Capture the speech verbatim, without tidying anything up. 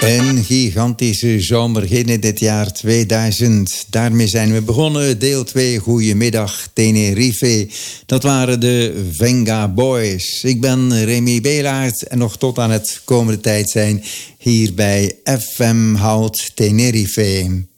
Een gigantische zomer in dit jaar tweeduizend. Daarmee zijn we begonnen. Deel twee, Goedemiddag Tenerife. Dat waren de Venga Boys. Ik ben Remy Belaert en nog tot aan het komende tijd zijn hier bij F M Hout Tenerife.